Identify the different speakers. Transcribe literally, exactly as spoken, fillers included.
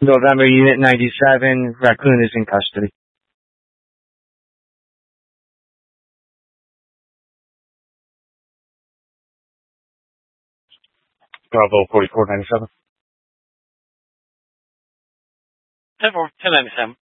Speaker 1: November Unit ninety-seven, Raccoon is in custody. Bravo forty-four ninety-seven.
Speaker 2: ten ninety-seven.